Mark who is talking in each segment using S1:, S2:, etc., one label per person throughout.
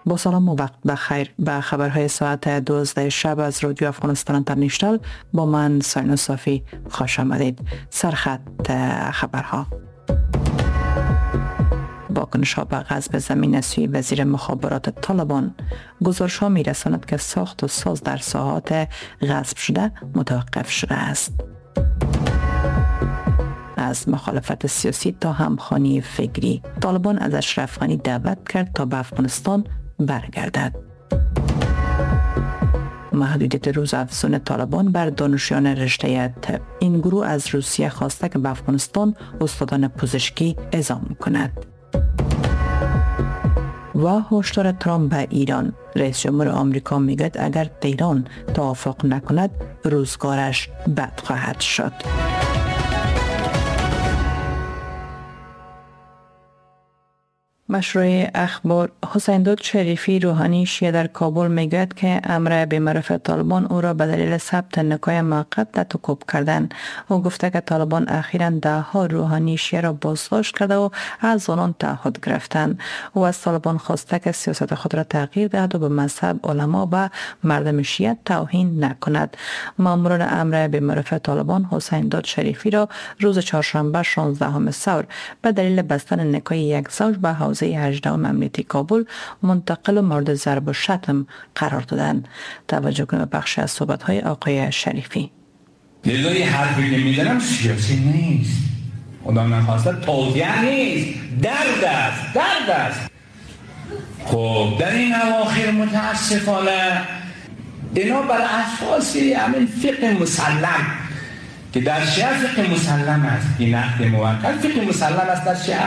S1: با سلام و وقت بخیر. به خبرهای ساعت 12 شب از رادیو افغانستان اینترنشنال با من ساینا صافی خوش آمدید. سرخط خبرها. واکنش ها به غصب زمین از سوی وزیر مخابرات طالبان. گزارش ها می رساند که ساخت و ساز در ساحات غصب شده متوقف شده است. از مخالفت سیاسی تا همخوانی فکری، طالبان از اشرف غنی دعوت کرد تا به افغانستان برگردد. محدودیت روزافزون طالبان بر دانشجویان رشته طب. این گروه از روسیه خواسته که به افغانستان استادان پزشکی اعزام کند. و هشدار ترامپ به ایران. رئیس جمهور آمریکا میگوید اگر تهران توافق نکند روزگارش بد خواهد شد. مشروع اخبار. حسین داد شریفی روحانی شیعه در کابل میگوید که امر بی‌معرف طالبان او را به دلیل ثبت نکای موقت تکوب کردند. او گفته که طالبان اخیراً دهها روحانی شیعه را بازداشت کرده و از آنان تعهد گرفتند. او از طالبان خواسته که سیاست خود را تغییر دهد و به مذهب، علما و مردم شیعه توهین نکند. ماموران امر بی‌معرف طالبان حسین داد شریفی را روز چهارشنبه 16 ثور به دلیل بستن نکای یک زوج به حوزه 18 امنیتی کابل منتقل و مورد ضرب و شتم قرار دادند. توجه کنید به بخش از صحبت‌های آقای شریفی.
S2: لیلای حرفی که میزنم سیاسی نیست، خدا نخواسته توطئه نیست، درد است. خب در این اواخر متاسفانه اینا بر اساسی همین فقه مسلم که در شیعه فقه مسلم است، این نقد موقت فقه مسلم است در شیعه،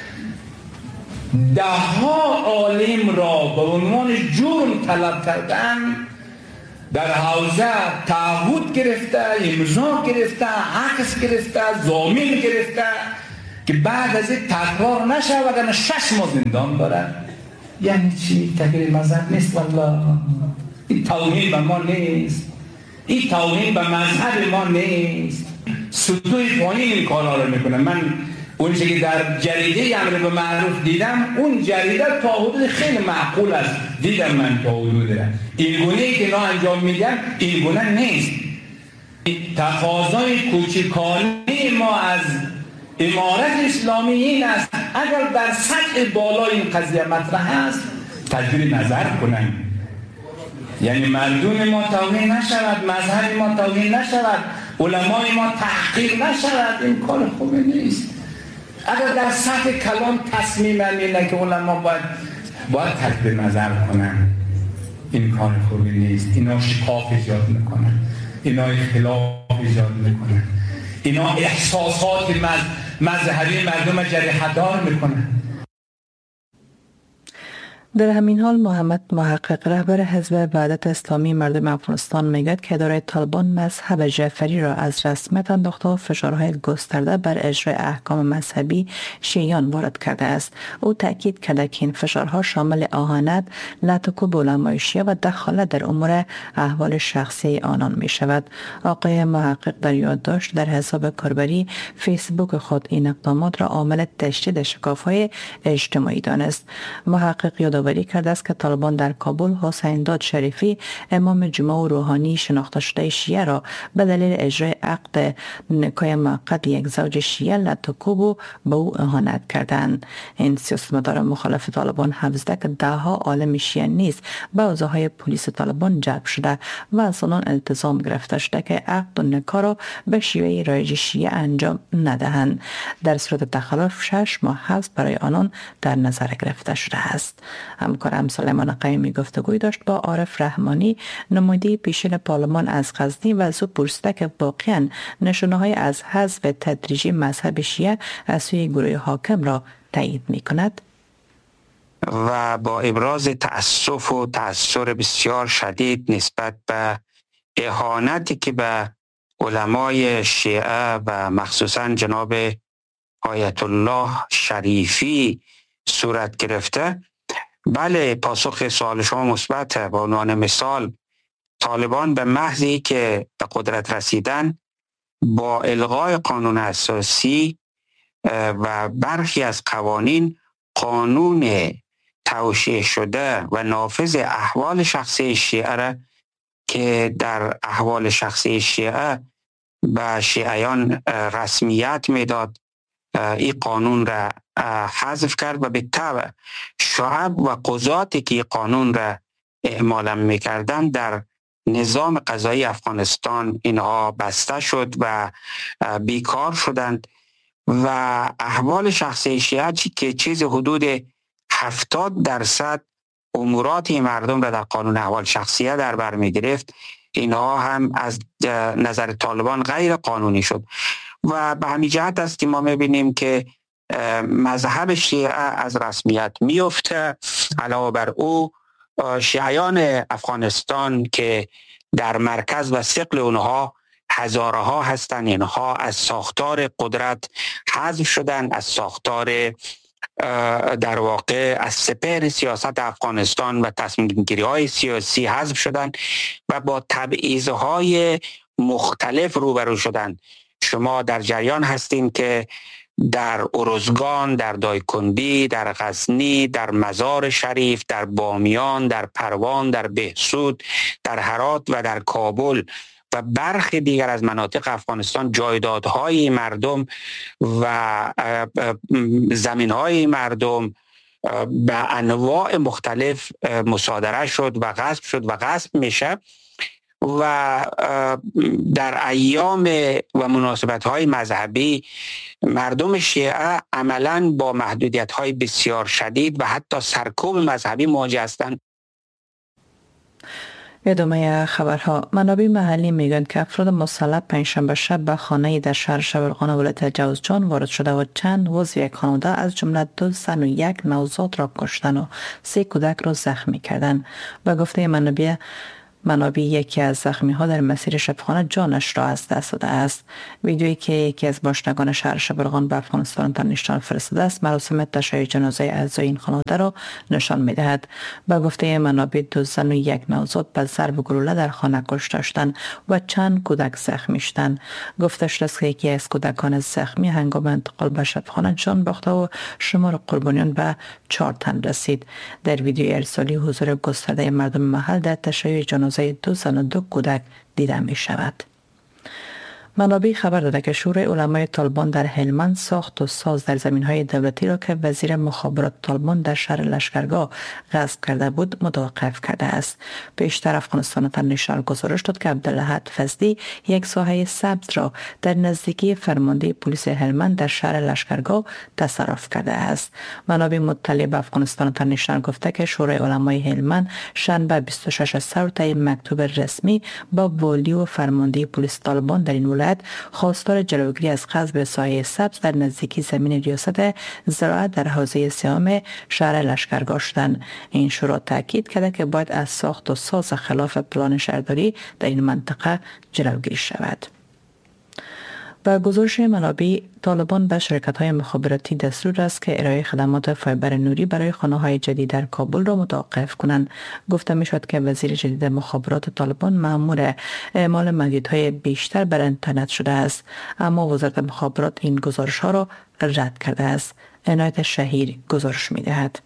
S2: دهها عالم را به عنوان جرم طلب کردن، در حوزه تعهد گرفته، امضا گرفته، عکس گرفته، ضامن گرفته که بعد از این تکرار نشه وگرنه 6 ماه زندان دارد. یعنی چی؟ تغییر مذهب نیست والله. این توهین به ما نیست، این توهین به مذهب ما نیست. سطوح پایین این کارها رو میکنه. من اونچه که در جریده امر به معروف دیدم، اون جریده تا حدود خیلی معقول است. دیدم من تا حدود این گونه که اینا انجام میدن این گونه نیست. تقاضای کوچکانه ما از امارت اسلامی این است اگر در سطح بالا این قضیه مطرح است تجدید نظر کنن، یعنی مردم ما توهین نشود، مذهب ما توهین نشود، علمای ما تحقیر نشود. این کار خوبی نیست. اگر در سطح کلام تصمیم اینه که علما باید تجدید نظر کنن، این کار خوبی نیست. اینا شکاف ایجاد میکنن، اینا اختلاف ایجاد میکنن، اینا احساسات مذهبی مردم جریحه‌دار میکنن.
S1: در همین حال محمد محقق رهبر حزب وحدت اسلامی مردم افغانستان میگوید که اداره طالبان مذهب جعفری را از رسمیت انداخته و فشارهای گسترده بر اجرای احکام مذهبی شیعیان وارد کرده است. او تاکید کرده که این فشارها شامل اهانت، لطکوب علمای شیعه و دخالت در امور احوال شخصی آنان می شود. آقای محقق در یادداشت در حساب کاربری فیسبوک خود این اقدامات را عامل تشدید شکاف‌های اجتماعی دانست. محقق یادآوری کرده است که طالبان در کابل حسین داد شریفی امام جمعه و روحانی شناخته شده شیعه را به دلیل اجرای عقد نکاح موقت یک زوج شیعه لطکوب و به او اهانت کردند. این سیاستمدار مخالف طالبان حفظ ده که دهها عالم شیعه نیز به حوزه‌های پلیس طالبان جلب شده و از آنان التزام گرفته شده که عقد و نکاح را به شیوه رایج شیعه انجام ندهند. در صورت تخلف 6 ماه حبس برای آنان در نظر گرفته شده است. همکارم سلیمان قیمی گفتگوی داشت با عارف رحمانی، نماینده پیشین پارلمان از غزنی، و از او پرسیده که واقعا نشانه‌های از حذف تدریجی مذهب شیعه از سوی گروه حاکم را تایید می‌کند
S3: و با ابراز تأسف و تأثیر بسیار شدید نسبت به اهانتی که به علمای شیعه و مخصوصا جناب آیت الله شریفی صورت گرفته. بله، پاسخ سوال شما مثبت. به عنوان مثال طالبان به محضی که به قدرت رسیدن با الغای قانون اساسی و برخی از قوانین، قانون توشیح شده و نافذ احوال شخصی شیعه را که در احوال شخصی شیعه به شیعیان رسمیت میداد، این قانون را حذف کرد و به طبع شعب و قضاتی که قانون را اعمال میکردن در نظام قضایی افغانستان اینها بسته شد و بیکار شدند و احوال شخصی شیعه که چیز حدود 70% امورات مردم را در قانون احوال شخصیه در بر می گرفت، اینها هم از نظر طالبان غیر قانونی شد و به همین جهت است که ما میبینیم که مذهب شیعه از رسمیت میفته. علاوه بر او شیعیان افغانستان که در مرکز و ثقل اونها هزارها هستند، اینها از ساختار قدرت حذف شدن، از ساختار در واقع از سپهر سیاست افغانستان و تصمیم گیری های سیاسی حذف شدن و با تبعیض‌های مختلف روبرو شدن. شما در جریان هستین که در ارزگان، در دایکندی، در غزنی، در مزار شریف، در بامیان، در پروان، در بهسود، در هرات و در کابل و برخی دیگر از مناطق افغانستان جایدادهای مردم و زمینهای مردم به انواع مختلف مصادره شد و غصب شد و غصب میشه و در ایام و مناسبت‌های مذهبی مردم شیعه عملاً با محدودیت‌های بسیار شدید و حتی سرکوب مذهبی مواجه هستند.
S1: ادامه خبرها. منابع محلی میگویند که افراد مسلح پنجشنبه شب به خانه در شهر شبرغان ولایت جوزجان وارد شده و چند عضو یک خانواده از جمله 2 زن و 1 نوزاد را کشتند و 3 کودک را زخمی کردند. به گفته منابع یکی از زخمی ها در مسیر شبخانه جانش را از دست داده است. ویدیویی که یکی از باشندگان شهر شبرغان به افغانستان اینترنشنال فرستاده است مراسم تشییع جنازه اعضای این خانواده را نشان می‌دهد. به گفته منابع 2 زن و 1 نوزاد به ضرب گلوله در خانه کشته شدند و چند کودک زخمی شدند. گفته شده است که یکی از کودکان زخمی هنگام انتقال به شبخانه جان باخته و شمار قربانیان به 4 تن رسید. در ویدیو ارسالی حضور گسترده مردم محل در تشییع جنازه 2 زن و 2 کودک دیده می شود. منابع خبر داده که شورای علمای طالبان در هلمند ساخت و ساز در زمین‌های دولتی را که وزیر مخابرات طالبان در شهر لشکرگاه غصب کرده بود متوقف کرده است. پیشتر افغانستان اینترنشنال گزارش داد که عبدالاحد فضلی یک ساحه سبز را در نزدیکی فرمانده پلیس هلمند در شهر لشکرگاه تصرف کرده است. منابع مطلع به افغانستان اینترنشنال گفته که شورای علمای هلمند شنبه 26 سر طی مکتوب رسمی با والی و فرمانده پلیس طالبان در این خواستار جلوگیری از غصب ساحه سبز در نزدیکی زمین ریاست زراعت در حوزه سیام شهر لشکرگاه شدند. این شورا تاکید کرده که باید از ساخت و ساز خلاف پلان شهرداری در این منطقه جلوگیری شود. با گزارش منابع طالبان به شرکت‌های مخابراتی دستور است که ارائه خدمات فایبر نوری برای خانه‌های جدید در کابل را متوقف کنند. گفته می‌شد که وزیر جدید مخابرات طالبان مأمور اعمال محدودیت‌های بیشتر بر اینترنت شده است، اما وزارت مخابرات این گزارش‌ها را رد کرده است. عنایت شهیر گزارش می‌دهد.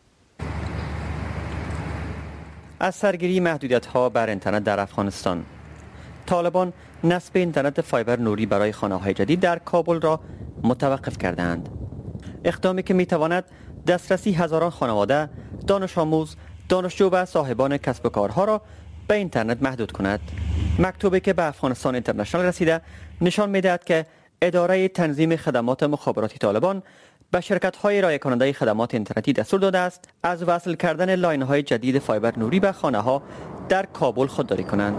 S4: از سرگیری محدودیت‌ها بر اینترنت در افغانستان، طالبان نصب اینترنت فایبر نوری برای خانه‌های جدید در کابل را متوقف کردند. اقدامی که می‌تواند دسترسی هزاران خانواده، دانش آموز، دانشجو و صاحبان کسب و کارها را به اینترنت محدود کند. مکتوبی که به افغانستان اینترنشنال رسیده نشان می‌دهد که اداره تنظیم خدمات مخابراتی طالبان به شرکت‌های ارائه کننده خدمات اینترنتی دستور داده است از وصل کردن لاین‌های جدید فایبر نوری به خانه‌ها در کابل خودداری کنند.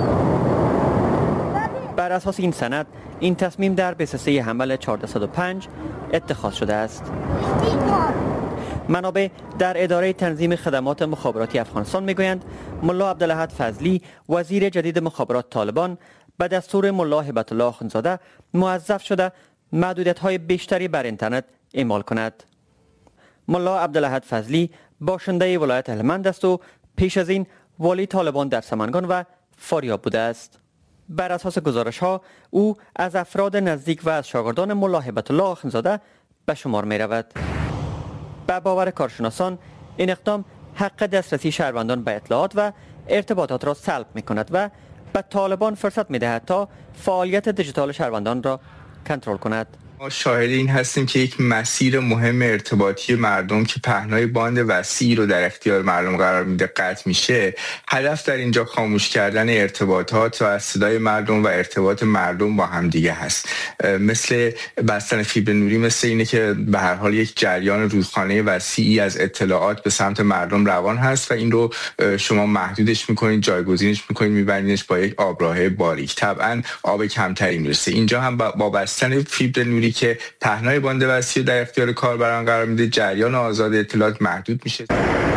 S4: بر اساس این سند، این تصمیم در بسسه حمل 1405 اتخاذ شده است. منابع در اداره تنظیم خدمات مخابراتی افغانستان میگویند ملا عبدالاحد فضلی وزیر جدید مخابرات طالبان به دستور ملا هبت الله اخندزاده موظف شده محدودیت‌های بیشتری بر اینترنت اعمال کند. ملا عبدالاحد فضلی باشنده ولایت هلمند است و پیش از این والی طالبان در سمنگان و فاریاب بوده است. بر اساس گزارش‌ها او از افراد نزدیک و از شاگردان ملا هبت الله اخندزاده به شمار می رود. به باور کارشناسان این اقدام حق دسترسی شهروندان به اطلاعات و ارتباطات را سلب می کند و به طالبان فرصت می دهد تا فعالیت دیجیتال شهروندان را کنترل کند.
S5: ما شاهد این هستیم که یک مسیر مهم ارتباطی مردم که پهنای باند وسیعی رو در اختیار مردم قرار میده قطع میشه. هدف در اینجا خاموش کردن ارتباطات و صدای مردم و ارتباط مردم با همدیگه هست. مثل بستن فیبر نوری، مثل اینه که به هر حال یک جریان رودخانه وسیعی از اطلاعات به سمت مردم روان هست و این رو شما محدودش میکنید، جایگزینش میکنید، میبرینش با یک آبراهه باریک. طبعا آب کمتری میرسه. اینجا هم با بستن فیبر نوری که پهنای باند وسیع در اختیار کاربران قرار میده، جریان آزاد اطلاعات محدود میشه.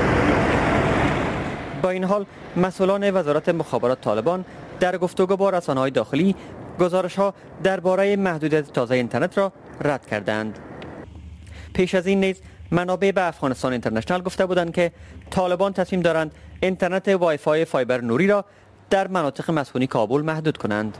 S4: با این حال مسئولان وزارت مخابرات طالبان در گفتگو با رسانه‌های داخلی گزارش‌ها درباره محدودیت تازه اینترنت را رد کردند. پیش از این نیز منابع به افغانستان اینترنشنال گفته بودند که طالبان تصمیم دارند اینترنت وای فای فایبر نوری را در مناطق مسکونی کابل محدود کنند.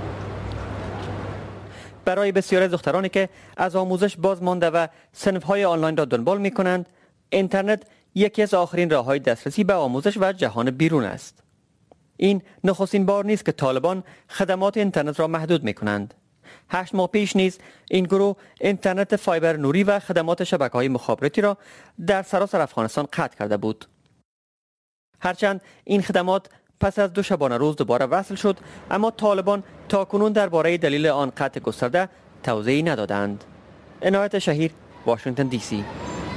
S4: برای بسیاری از دخترانی که از آموزش باز مانده و صنف‌های آنلاین را دنبال می‌کنند، اینترنت یکی از آخرین راه‌های دسترسی به آموزش و جهان بیرون است. این نخستین بار نیست که طالبان خدمات اینترنت را محدود می‌کنند. 8 ماه پیش نیز این گروه اینترنت فایبر نوری و خدمات شبکه‌های مخابراتی را در سراسر افغانستان قطع کرده بود. هرچند این خدمات پس از 2 شبانه روز دوباره وصل شد، اما طالبان تاکنون درباره دلیل آن قطع گسترده توضیحی ندادند. عنایت شهیر، واشنگتن دی سی.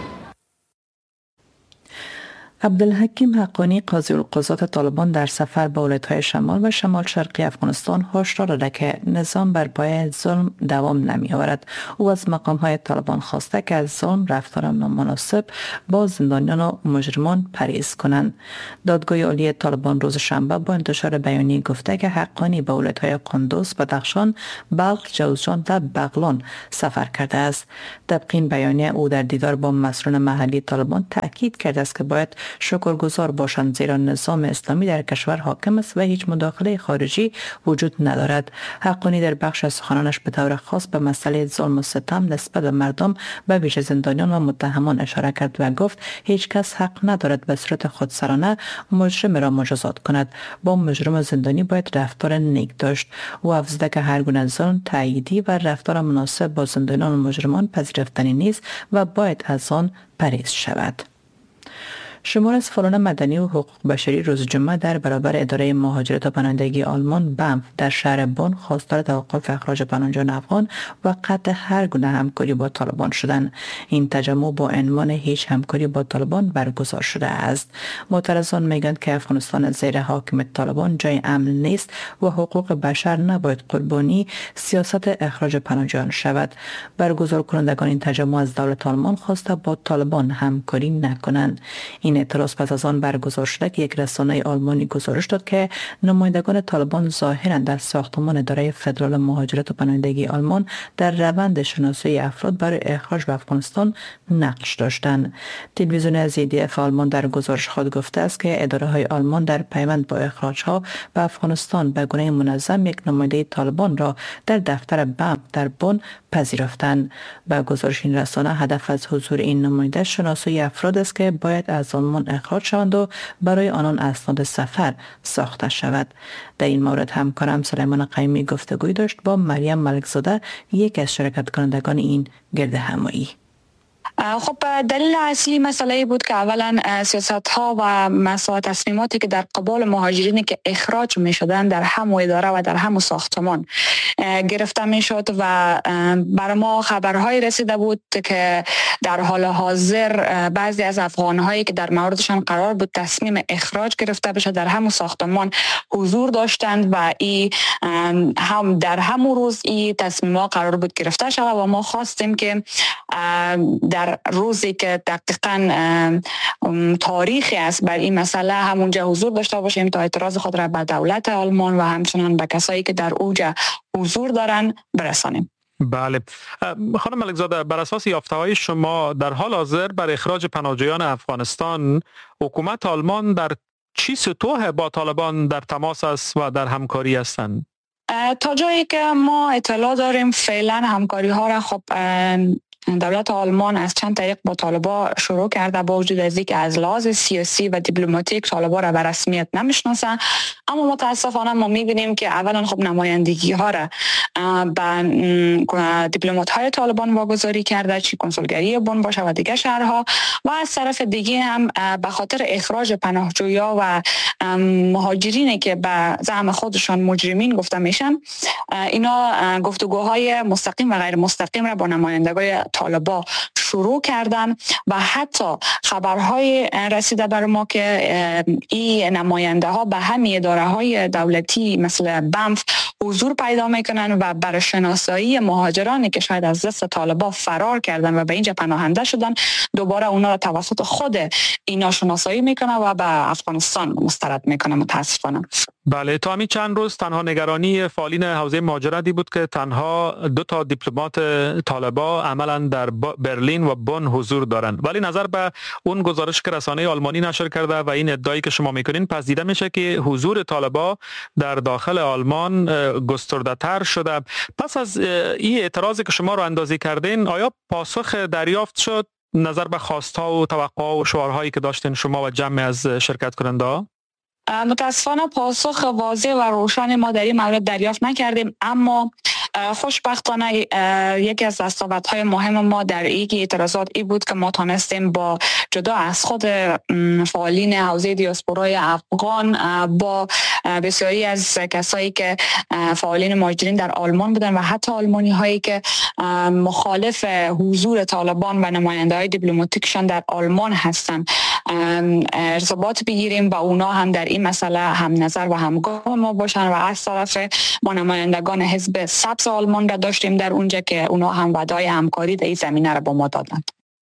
S1: عبدالحکیم حقانی قاضی القضات طالبان در سفر به ولایت‌های شمال و شمال شرقی افغانستان هشدار داده که نظام بر پایه ظلم دوام نمی‌آورد. او از مقام‌های طالبان خواسته که از ظلم، رفتار نامناسب با زندانیان و مجرمان پرهیز کنند. دادگاه عالی طالبان روز شنبه با انتشار بیانیه گفته که حقانی به ولایت‌های قندوز، بدخشان، بلخ، جوزجان و بغلان سفر کرده است. طبق این بیانیه او در دیدار با مسئولان محلی طالبان تاکید کرده است که باید شکرگزار باشند، زیرا نظام اسلامی در کشور حاکم است و هیچ مداخله خارجی وجود ندارد. حقانی در بخش از سخنانش به طور خاص به مسئله ظلم و ستم نسبت به مردم، به ویژه زندانیان و متهمان اشاره کرد و گفت هیچ کس حق ندارد به صورت خودسرانه مجرم را مجازات کند. با مجرم و زندانی باید رفتار نیک داشت. او افزوده که هر گونه ظلم، تأییدی و رفتار مناسب با زندانیان و مجرمان پذیرفتنی نیست و باید از آن پرهیز شود. شمار از فعالان مدنی و حقوق بشری روز جمعه در برابر اداره مهاجرت و پناهندگی آلمان بنف در شهر بن خواستار توقف اخراج پناهجویان افغان و قطع هر گونه همکاری با طالبان شدند. این تجمع با عنوان هیچ همکاری با طالبان برگزار شده است. معترضان میگویند که افغانستان زیر حاکمیت طالبان جای امن نیست و حقوق بشر نباید قربانی سیاست اخراج پناهجویان شود. برگزار کنندگان این تجمع از دولت آلمان خواسته با طالبان همکاری نکنند. این اعتراض پس از آن برگزار شده که یک رسانه آلمانی گزارش داد که نمایندگان طالبان ظاهراً در ساختمان اداره فدرال مهاجرت و پناهندگی آلمان در روند شناسایی افراد برای اخراج به افغانستان نقش داشتند. تلویزیون ZDF آلمان در گزارش خود گفته است که اداره‌های آلمان در پیوند با اخراج‌ها به افغانستان به گونه منظم یک نماینده طالبان را در دفتر بنف در بن پذیرفتند. به گزارش این رسانه هدف از حضور این نماینده شناسایی افراد است که باید از آلمان اخراج شوند و برای آنان اسناد سفر ساخته شود. در این مورد همکارم سلیمان قیمی گفتگوی داشت با مریم ملکزاده، یک از شرکت کنندگان این گرد همایی.
S6: خب دلیل اصلی مسئله بود که اولا سیاست ها و تصمیماتی که در قبال مهاجرینی که اخراج می شدن در همو اداره و در همو ساختمان گرفته می شد و بر ما خبرهایی رسیده بود که در حال حاضر بعضی از افغان هایی که در موردشان قرار بود تصمیم اخراج گرفته بشه در همو ساختمان حضور داشتند و هم در همو روز این تصمیم ها قرار بود گرفته شود و ما خواستیم که در روزی که دقیقاً تاریخی است بر این مسئله همونجا حضور داشته باشیم تا اعتراض خود را به دولت آلمان و همچنان به کسایی که در اوجا حضور دارن برسانیم.
S7: بله خانم ملکزاده، بر اساس یافته‌های شما در حال حاضر بر اخراج پناهجویان افغانستان حکومت آلمان در چی سطوح با طالبان در تماس است و در همکاری هستند؟
S6: تا جایی که ما اطلاع داریم فعلا همکاری ها را خب دولت آلمان از چند طریق با طالبا شروع کرده، با وجود از اینکه از لحاظ سیاسی و دیپلماتیک طالبا را به رسمیت نمیشناسه، اما متاسفانه ما میبینیم که اولا خب نمایندگی ها را به دیپلمات های طالبان واگذاری کرده، چی کنسولگری بن باشه و دیگه شهرها، و از طرف دیگه هم به خاطر اخراج پناهجویا و مهاجرینی که به زعم خودشان مجرمین گفته میشن، اینا گفتگوهای مستقیم و غیر مستقیم را با نمایندگان طالبا شروع کردن و حتی خبرهای رسیده بر ما که این نماینده ها به همین اداره های دولتی مثل بنف حضور پیدا میکنن و برای شناسایی مهاجرانی که شاید از دست طالبا فرار کردن و به اینجا پناهنده شدن، دوباره اونا را توسط خود اینا شناسایی میکنه و به افغانستان مسترد میکنه. متاسفانه
S7: بله، تا همین چند روز تنها نگرانی فعالین حوزه مهاجرتی بود که تنها 2 دیپلمات طالبا عملا در برلین و بن حضور دارند، ولی نظر به اون گزارش که رسانه آلمانی نشر کرده و این ادعایی که شما میکنین، پس دیده میشه که حضور طالبا در داخل آلمان گسترده تر شده. پس از این اعتراضی که شما رو اندازی کردین، آیا پاسخ دریافت شد نظر به خواست‌ها و توقع‌ها و شعارهایی که داشتین شما و جمع از شرکت کننده؟
S6: متاسفانه پاسخ واضح و روشن ما در این مورد دریافت نکردیم، اما خوشبختانه یکی از دستاوردهای مهم ما در این اعتراضات ای بود که ما تانستیم با جدا از خود فعالین حوزه دیاسپورای افغان با بسیاری از کسایی که فعالین مهاجرین در آلمان بودن و حتی آلمانی هایی که مخالف حضور طالبان و نماینده های دیپلماتیکشان در آلمان هستند ارتباط بگیریم و اونا هم در این مسئله هم نظر و همگام ما باشن، و از طرف ما نمایندگان حزب سبز آلمان را داشتیم در اونجا که اونا هم وعده همکاری در این زمینه را با ما دادند.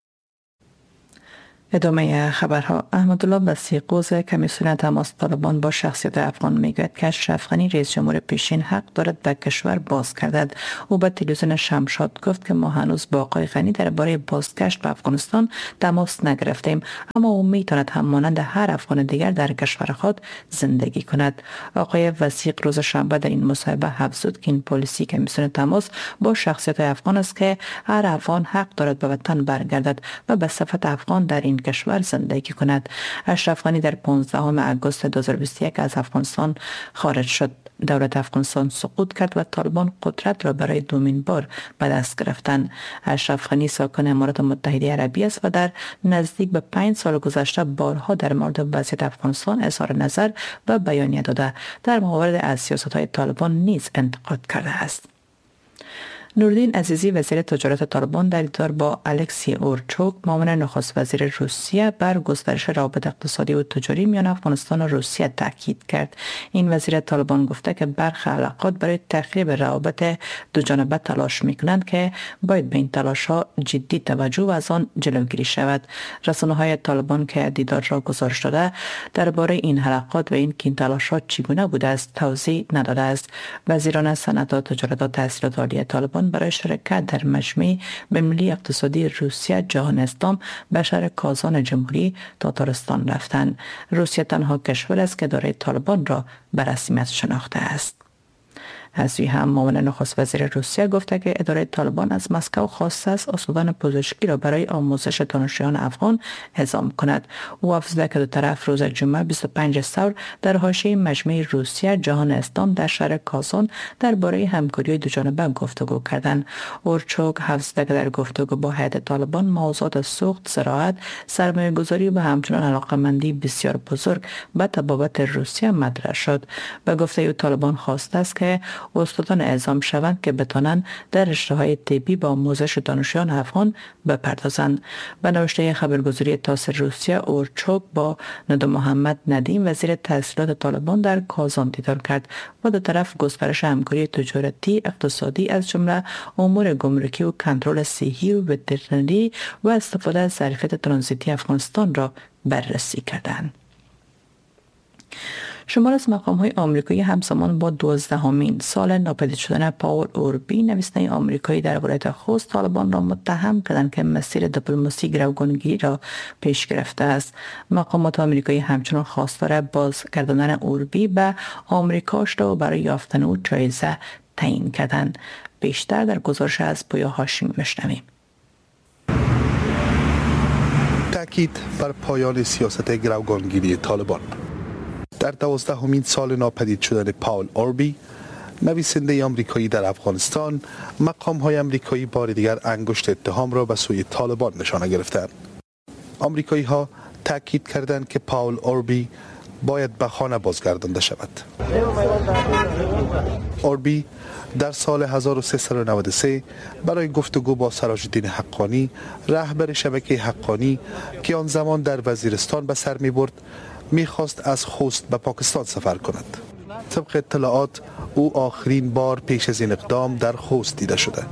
S1: ادامه خبرها. احمدالله بسیقوز کمیسیون تماس طالبان با شخصیت افغان میگوید که اشرف غنی رئیس جمهور پیشین حق دارد به کشور باز گردد. او به تلویزیون شمشاد گفت که ما هنوز با آقای غنی درباره بازگشت به افغانستان تماس نگرفتیم، اما او میتواند هم مانند هر افغان دیگر در کشور خود زندگی کند. آقای وثیق روز شنبه در این مصاحبه افزود که این پالیسی کمیسیون تماس با شخصیت افغان است که هر افغان حق دارد به وطن برگردد و به صفت افغان در این کشور زندگی کند. اشرف غنی در 15 آگوست 2021 از افغانستان خارج شد. دولت افغانستان سقوط کرد و طالبان قدرت را برای دومین بار به دست گرفتند. اشرف غنی ساکن امارات متحده عربی است و در نزدیک به 5 سال گذشته بارها در مورد وضعیت افغانستان اظهار نظر و بیانیه داده. در موارد از سیاست‌های طالبان نیز انتقاد کرده است. نوردین عزیزی وزیر تجارت طالبان در دیدار با الکسی اورچوک معاون نخست وزیر روسیه بر گسترش روابط اقتصادی و تجاری میان افغانستان و روسیه تاکید کرد. این وزیر طالبان گفته که برخی علاقات برای تخریب روابط دوجانبه تلاش میکنند که باید به این تلاش ها جدی توجه و از آن جلوگیری شود. رسانه های طالبان که دیدار را گزارش داده درباره این حلقات و این تلاش ها چگونه بوده است توضیح نداده است. وزیران صنعت و تجارت و تحصیلات عالی طالبان برای شرکت در مجمع ملی اقتصادی روسیه جهان اسلام به شهر کازان جمهوری تاتارستان رفتند. روسیه تنها کشور است که دارای طالبان را به رسمیت شناخته است. از وی هم معاون نخست وزیر روسیه گفته که اداره طالبان از مسکو خواسته است استادان پزشکی را برای آموزش دانشجویان افغان اعزام کند. او افزوده که دو طرف روز جمعه 25 ثور در حاشیه مجمع روسیه جهان اسلام در شهر کازان درباره همکاری دوجانبه گفتگو کردند. اورچوک افزوده که در گفتگو با هیئت طالبان موضوعات سوخت، زراعت، سرمایه‌گذاری و همچنین علاقه‌مندی بسیار بزرگ به تبابت روسیه مطرح شد. به گفته او طالبان خواسته است که استادان اعزام شوند که بتوانند در رشته‌های طبی با آموزش دانشجویان افغان بپردازند. به نوشته خبرگزاری تاس روسیه اورچوک با ندو محمد ندیم وزیر تحصیلات طالبان در کازان دیدار کرد و دو طرف گسترش همکاری تجارتی، اقتصادی از جمله امور گمرکی و کنترل صحی و وترینری و استفاده از ظرفیت ترانزیتی افغانستان را بررسی کردند. شمار از مقام‌های آمریکایی همزمان با 12مین سال ناپدید شدن پاول اوربی نویسنده آمریکایی در ولایت خوست طالبان را متهم کردند که مسیر دیپلماسی گروگانگیری را پیش گرفته است. مقامات آمریکایی همچنان خواستار بازگرداندن اوربی به آمریکا شده و برای یافتن او جایزه تعیین کردند. بیشتر در گزارش از پویا هاشمی میشنویم.
S8: تأکید بر پایان سیاست گروگانگیری طالبان. در 12مین سال ناپدید شدن پاول اوربی، نویسنده آمریکایی در افغانستان، مقام‌های آمریکایی بار دیگر انگشت اتهام را به سوی طالبان نشانه گرفتند. آمریکایی‌ها تأکید کردند که پاول اوربی باید به خانه بازگردانده شود. اوربی در سال 1393 برای گفتگو با سراج الدین حقانی، رهبر شبکه حقانی که آن زمان در وزیرستان به سر می‌برد، می‌خواست از خوست به پاکستان سفر کند. طبق اطلاعات او آخرین بار پیش از این اقدام در خوست دیده شده.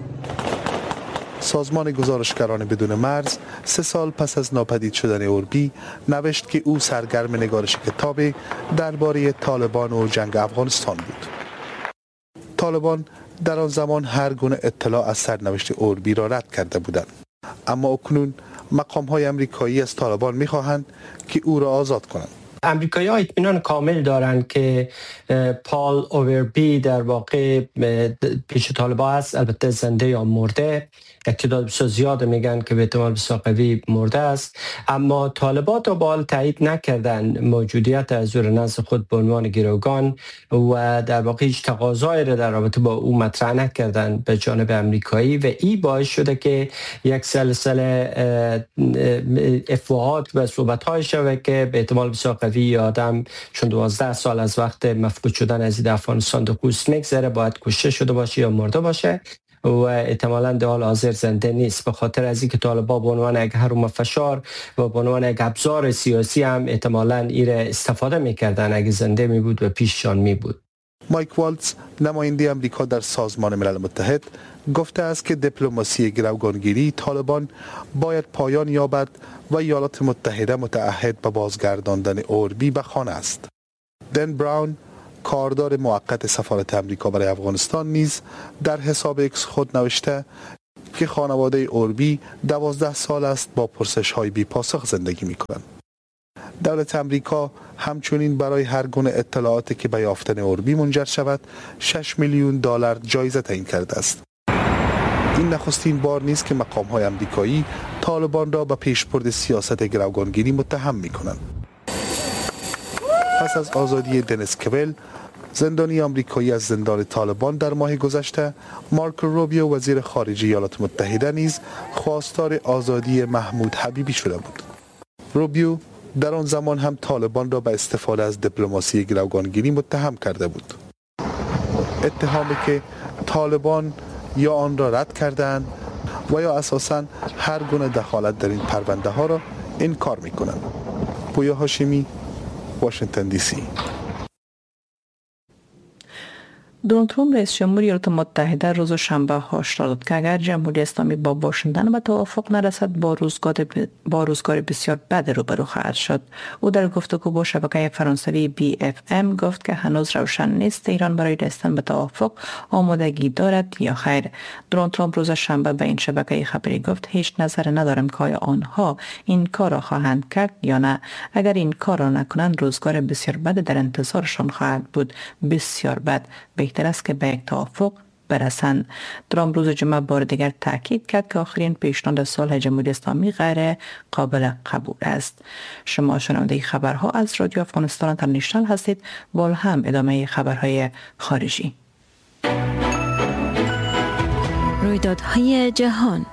S8: سازمان گزارشگران بدون مرز 3 سال پس از ناپدید شدن اوربی نوشت که او سرگرم نگارش کتاب درباره طالبان و جنگ افغانستان بود. طالبان در آن زمان هر گونه اطلاع از سرنوشت اوربی را رد کرده بودند، اما اکنون مقام‌های آمریکایی از طالبان می‌خواهند که او را آزاد کنند.
S9: امریکایی‌ها اطمینان کامل دارند که پال اوربی در واقع پیش طالبان است، البته زنده یا مرده. تعداد بسیار زیاد میگن که به احتمال بسیار قوی مرده است، اما طالبان تا به حال تایید نکردند موجودیت از او را نزد خود به عنوان گروگان و در واقع هیچ تقاضایی را در رابطه با او مطرح نکردند به جانب امریکایی و این باعث شده که یک سلسله افواهات و صحبت‌های شود که به احتمال بسیار قوی آدم چون 12 سال از وقت مفقود شدن از افغانستان در خوست میگذره باید کشته شده باشه یا مرده باشه و احتمالاً در حال حاضر زنده نیست، به خاطر از اینکه طالبان به عنوان یک هرم فشار و به عنوان یک ابزار سیاسی هم احتمالاً این استفاده میکردن اگه زنده می بود و پیششان می بود.
S8: مایک والتز نماینده آمریکا در سازمان ملل متحد گفته است که دیپلماسی گروگانگیری طالبان باید پایان یابد و ایالات متحده متعهد به بازگرداندن اوربی به خانه است. دن براون کاردار موقت سفارت آمریکا برای افغانستان نیز در حساب اکس خود نوشته که خانواده اوربی 12 سال است با پرسش‌های بی‌پاسخ زندگی می‌کنند. دولت آمریکا همچنین برای هر گونه اطلاعاتی که به یافتن اوربی منجر شود 6 میلیون دلار جایزه تعیین کرده است. این نخستین بار نیست که مقام‌های آمریکایی طالبان را به پیشبرد سیاست گروگانگیری متهم می‌کنند. پس از آزادی دنیس کویل، زندانی آمریکایی از زندان طالبان در ماه گذشته، مارکو روبیو وزیر خارجه ایالات متحده نیز خواستار آزادی محمود حبیبی شده بود. روبیو در آن زمان هم طالبان را به استفاده از دیپلماسی گروگانگیری متهم کرده بود. اتهامی که طالبان یا آن را رد کردند و یا اساساً هر گونه دخالت در این پرونده ها را انکار می‌کنند. پویا هاشمی، واشنگتن دی سی.
S1: دونالد ترامپ رئیس جمهور ایالات متحده روز شنبه هشدار داد که اگر جمهوری اسلامی با واشنگتن به توافق نرسد با روزگار بسیار بد روبرو خواهد شد. او در گفتگو با شبکه فرانسوی BFM گفت که هنوز روشن نیست ایران برای رسیدن به توافق آمادگی دارد یا خیر. دونالد ترامپ روز شنبه به این شبکه خبری گفت هیچ نظر ندارم که آیا آنها این کار را خواهند کرد یا نه. اگر این کار را نکنند روزگار بسیار بد در انتظارشان خواهد بود، بسیار بد. بهتر است که به یک توافق برسند. ترامپ روز جمعه بار دیگر تاکید کرد که آخرین پیشنهاد صلح جمهوری اسلامی غیر قابل قبول است. شما شنونده خبرها از رادیو افغانستان اینترنشنال هستید. با هم ادامه خبرهای خارجی.
S10: رویدادهای جهان.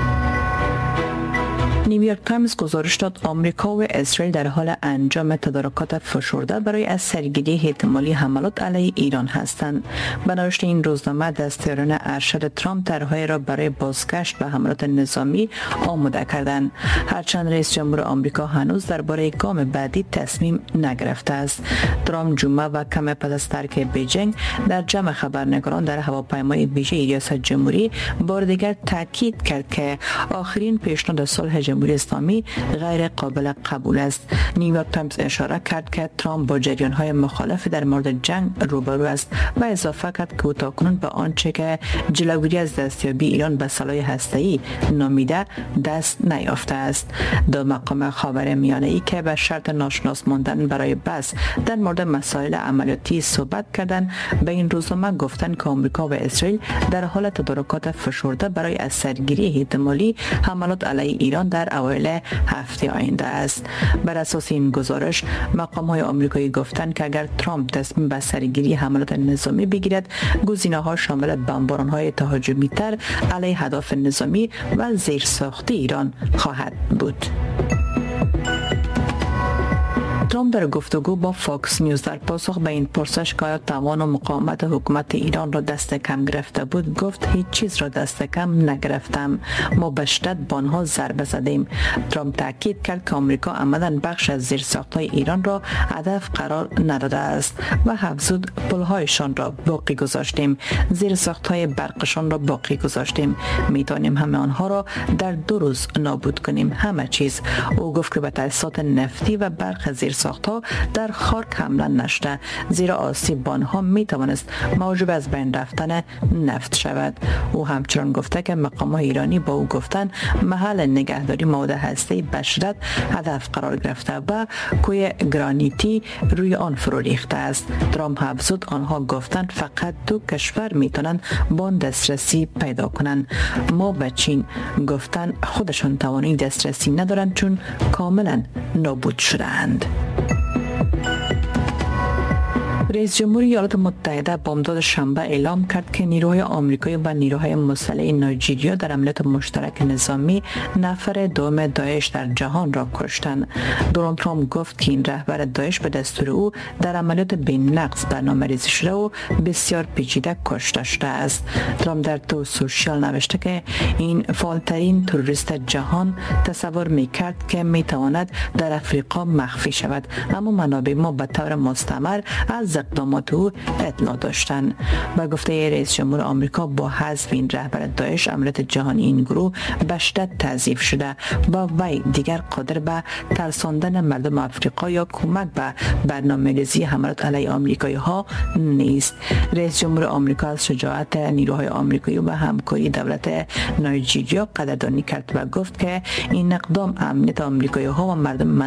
S1: نیویورک تایمز گزارش داد آمریکا و اسرائیل در حال انجام تدارکات فشرده برای از سرگیری احتمالی حملات علیه ایران هستند. به نوشته این روزنامه دستیاران ارشد ترامپ طرح‌های را برای بازگشت به حملات نظامی آماده کردند. هرچند رئیس جمهور آمریکا هنوز درباره گام بعدی تصمیم نگرفته است. ترامپ جمعه و کم پس از ترک بیجینگ در جمع خبرنگاران در هواپیمای ویژه ریاست جمهوری بار دیگر تاکید کرد که آخرین پیشنهاد صلح جمهوری اسلامی غیر قابل قبول است. نیویورک تایمز اشاره کرد که ترامپ با جریان‌های مخالف در مورد جنگ روبرو است و اضافه کرد که او تاکنون به آنچه که جلوگیری از دستیابی ایران به سلاح هسته‌ای نامیده دست نیافته است. دو مقام خاورمیانه‌ای که به شرط ناشناس ماندن برای بحث در مورد مسائل عملیاتی صحبت کردند به این روزنامه گفتند که آمریکا و اسرائیل در حال تدارکات فشرده برای از سرگیری احتمالی حملات علیه ایران در در اوایل هفته آینده است. بر اساس این گزارش مقام‌های آمریکایی گفتند که اگر ترامپ تصمیم به سرگیری حملات نظامی بگیرد، گزینه‌ها شامل بمباران‌های تهاجمی‌تر علیه اهداف نظامی و زیرساختی ایران خواهد بود. ترامپ در گفتگو با فاکس نیوز در پاسخ به این پرسش که آیا توان و مقاومت حکومت ایران را دست کم گرفته بود، گفت هیچ چیز را دست کم نگرفتم، ما به شدت به آنها ضربه زدیم. ترامپ تاکید کرد که آمریکا عمداً بخش از زیرساخت‌های ایران را هدف قرار نداده است و افزود پل‌هایشان را باقی گذاشتیم، زیرساخت‌های برقشان را باقی گذاشتیم، می‌توانیم همه آنها را در 2 روز نابود کنیم، همه چیز. او گفت که به تأسیسات نفتی و برق زیرساخت‌ها در خاک حمله نشده، زیرا آسیب به آنها می‌توانست موجب از بین رفتن نفت شود. او همچنان گفته که مقام‌های ایرانی با او گفتند محل نگهداری مواد هسته‌ای به شدت هدف قرار گرفته و کوه گرانیتی روی آن فرو ریخته است. ترامپ افزود آنها گفتند فقط 2 کشور میتونن با آن دسترسی پیدا کنند. ما به چین گفتند خودشان توانایی دسترسی ندارند چون کاملا نابود شده‌اند. رئیس جمهور ایالات متحده بامداد شنبه اعلام کرد که نیروهای آمریکایی و نیروهای مسلح نایجیریا در عملیات مشترک نظامی نفر دوم داعش در جهان را کشتند. دونالد ترامپ گفت که این رهبر داعش به دستور او در عملیات بی‌نقص برنامه‌ریزی شده و بسیار پیچیده کشته شده است. ترامپ در تو سوشیال نوشته که این فعالترین تروریست جهان تصور می‌کرد که می‌تواند در افریقا مخفی شود، اما منابع ما به طور مستمر از اقدامات او اطلاع داشتند. با گفته رئیس جمهور آمریکا با حذف این رهبر داعش عملیات جهانی این گروه به شدت تضعیف شده و وی دیگر قادر به ترساندن مردم آفریقا یا کمک به برنامه‌ریزی حملات علیه آمریکایی ها نیست. رئیس جمهور آمریکا از شجاعت نیروهای آمریکایی و همکاری دولت نایجیریا قدردانی کرد و گفت که این اقدام امنیت آمریکایی ها و مردم